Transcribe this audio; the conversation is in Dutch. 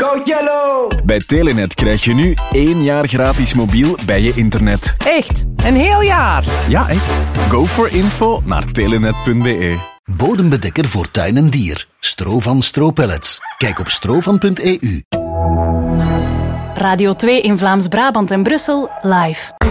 Go Yellow! Bij Telenet krijg je nu 1 jaar gratis mobiel bij je internet. Echt? Een heel jaar? Ja, echt. Go for info naar telenet.be. Bodembedekker voor tuin en dier. Strovan Stropellets. Kijk op strovan.eu. Radio 2 in Vlaams-Brabant en Brussel live.